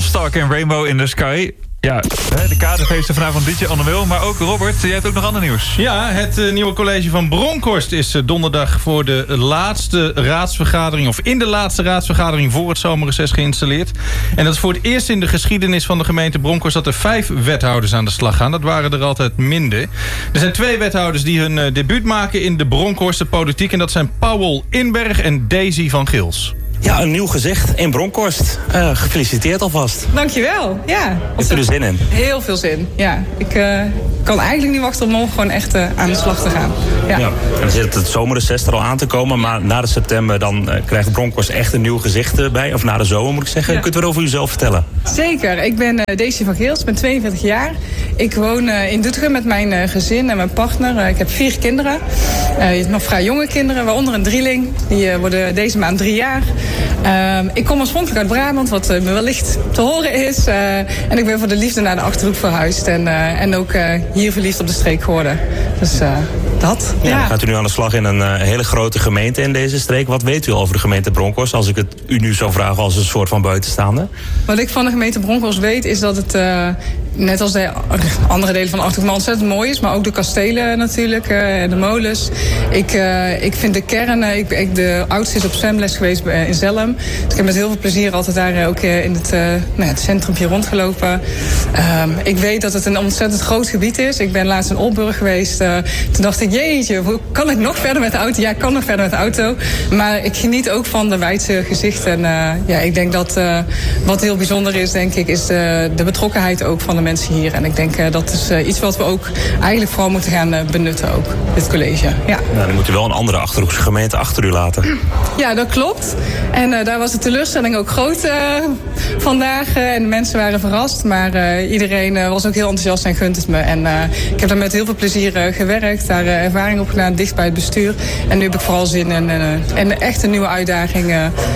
Lovestock en Rainbow in the Sky. Ja, de kaderfeesten vanavond DJ Anne-Wil. Maar ook Robert, jij hebt ook nog ander nieuws. Ja, het nieuwe college van Bronkhorst is donderdag voor de laatste raadsvergadering... of in de laatste raadsvergadering voor het zomerreces geïnstalleerd. En dat is voor het eerst in de geschiedenis van de gemeente Bronkhorst... dat er 5 wethouders aan de slag gaan. Dat waren er altijd minder. Er zijn 2 wethouders die hun debuut maken in de Bronkhorster politiek. En dat zijn Paul Inberg en Daisy van Gils. Ja, een nieuw gezicht in Bronkhorst. Gefeliciteerd alvast. Dankjewel. Ja, Heb je er zin in? Heel veel zin. Ja, ik kan eigenlijk niet wachten om morgen gewoon echt aan de slag te gaan. Ja. Ja. En dan zit het zomerreces er al aan te komen. Maar na de september dan krijgt Bronkhorst echt een nieuw gezicht bij. Of na de zomer moet ik zeggen. Ja. Kunt u wat over uzelf vertellen? Zeker. Ik ben Daisy van Gils. Ik ben 42 jaar. Ik woon in Doetinchem met mijn gezin en mijn partner. Ik heb 4 kinderen. Nog vrij jonge kinderen, waaronder een drieling. Die worden deze maand 3 jaar. Ik kom oorspronkelijk uit Brabant, wat me wellicht te horen is. En ik ben voor de liefde naar de Achterhoek verhuisd. En ook hier verliefd op de streek geworden. Dus dat. Ja, Ja. dan gaat u nu aan de slag in een hele grote gemeente in deze streek. Wat weet u over de gemeente Bronkhorst? Als ik het u nu zou vragen als een soort van buitenstaander. Wat ik van de gemeente Bronkhorst weet is dat het... net als de andere delen van de Achterhoek ontzettend mooi is. Maar ook de kastelen natuurlijk. En de molens. Ik vind de kern... de oudste is op zwemles geweest in Zelhem. Dus ik heb met heel veel plezier altijd daar ook in het centrumpje rondgelopen. Ik weet dat het een ontzettend groot gebied is. Ik ben laatst in Olburg geweest. Toen dacht ik, jeetje, hoe kan ik nog verder met de auto? Ja, ik kan nog verder met de auto. Maar ik geniet ook van de wijdse gezichten. Ja, ik denk dat wat heel bijzonder is, denk ik, is de betrokkenheid ook van de mensen hier. En ik denk dat is iets wat we ook eigenlijk vooral moeten gaan benutten ook, dit college. Ja. Nou, dan moet u wel een andere Achterhoekse gemeente achter u laten. Ja, dat klopt. En daar was de teleurstelling ook groot vandaag. En de mensen waren verrast. Maar iedereen was ook heel enthousiast en gunt het me. En ik heb daar met heel veel plezier gewerkt. Daar ervaring op gedaan, dicht bij het bestuur. En nu heb ik vooral zin in echt een nieuwe uitdaging.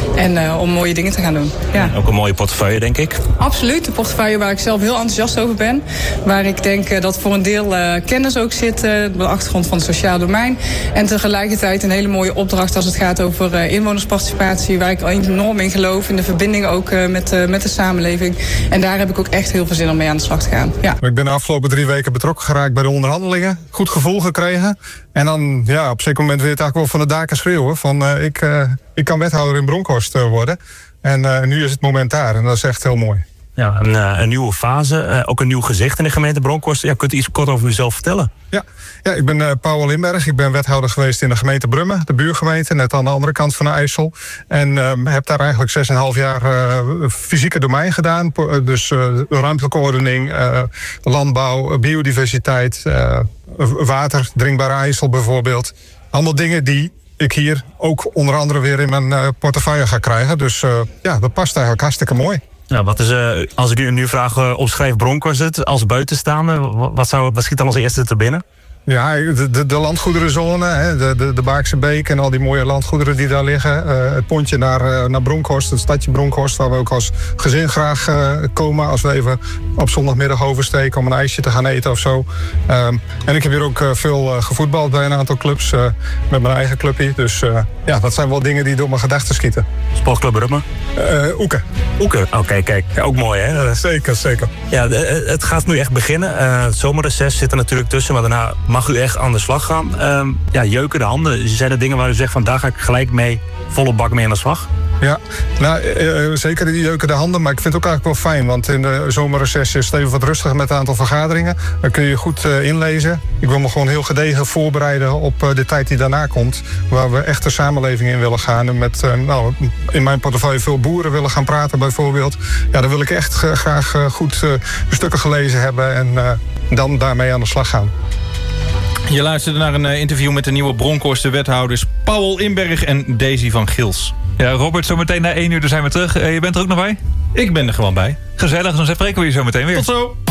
Om mooie dingen te gaan doen. Ja. Ook een mooie portefeuille, denk ik. Absoluut. De portefeuille waar ik zelf heel enthousiast over ben. Waar ik denk dat voor een deel kennis ook zit. De achtergrond van het sociaal domein. En tegelijkertijd een hele mooie opdracht als het gaat over inwonersparticipatie. Waar ik enorm in geloof. In de verbinding ook met de samenleving. En daar heb ik ook echt heel veel zin om mee aan de slag te gaan. Ja. Ik ben de afgelopen 3 weken betrokken geraakt bij de onderhandelingen. Goed gevoel gekregen. En dan, ja, op een zeker moment weer het eigenlijk wel van de daken schreeuwen. Van ik kan wethouder in Bronkhorst worden. En nu is het moment daar. En dat is echt heel mooi. Ja, een nieuwe fase, ook een nieuw gezicht in de gemeente Bronkhorst. Ja, kunt u iets kort over uzelf vertellen? Ja, ik ben Paul Inberg. Ik ben wethouder geweest in de gemeente Brummen, de buurgemeente, net aan de andere kant van de IJssel. En heb daar eigenlijk 6,5 jaar fysieke domein gedaan. Dus ruimtelijke ordening, landbouw, biodiversiteit, water, drinkbare IJssel bijvoorbeeld. Allemaal dingen die ik hier ook onder andere weer in mijn portefeuille ga krijgen. Dus ja, dat past eigenlijk hartstikke mooi. Nou, wat is, als ik u nu vraag, omschrijf Bronkhorst het als buitenstaander. Wat schiet dan als eerste te binnen? Ja, de landgoederenzone, hè, de Baakse Beek en al die mooie landgoederen die daar liggen. Het pontje naar Bronkhorst, het stadje Bronkhorst, waar we ook als gezin graag komen als we even op zondagmiddag oversteken om een ijsje te gaan eten of zo. En ik heb hier ook veel gevoetbald bij een aantal clubs met mijn eigen clubje. Dus ja, dat zijn wel dingen die door mijn gedachten schieten. Sportclub Brummen? Oeken. Oeken, oké, kijk. Ook mooi, hè? Zeker, zeker. Ja, het gaat nu echt beginnen. Het zomerreces zit er natuurlijk tussen, maar daarna mag u echt aan de slag gaan. Ja, jeuken de handen. Zijn er dingen waar u zegt van daar ga ik gelijk mee, volle bak mee aan de slag? Ja, nou, zeker die jeuken de handen, maar ik vind het ook eigenlijk wel fijn. Want in de zomerreces is het even wat rustiger met een aantal vergaderingen. Dan kun je goed inlezen. Ik wil me gewoon heel gedegen voorbereiden op de tijd die daarna komt. Waar we echt de samenleving in willen gaan. En met in mijn portefeuille veel boeren willen gaan praten bijvoorbeeld. Ja, dan wil ik echt graag goed stukken gelezen hebben en dan daarmee aan de slag gaan. Je luisterde naar een interview met de nieuwe Bronkhorster wethouders Paul Inberg en Daisy van Gils. Ja, Robert, zometeen na 1 uur zijn we terug. Je bent er ook nog bij? Ik ben er gewoon bij. Gezellig, dan spreken we je zo meteen weer. Tot zo!